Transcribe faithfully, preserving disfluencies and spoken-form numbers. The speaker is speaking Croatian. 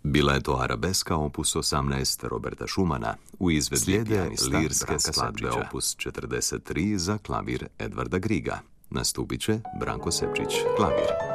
Bila je to arabeska opus osamnaest Roberta Schumana, u izvedbljede lirske skladbe opus četrdeset tri za klavir Edvarda Griga. Nastupit će Branko Sepčić, klavir.